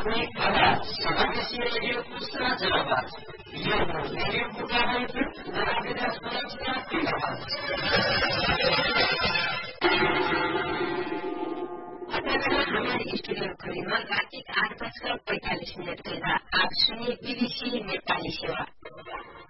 प्राथमिक आवाज समावेशी रेडियो पुस्ता जनावाज यो रेडियो बुकाबन जनाविदा सुरक्षा आवाज हमारे स्टूडियो करीबन रात 8:45 बेला आप सुनिए बीबीसी नेपाली सेवा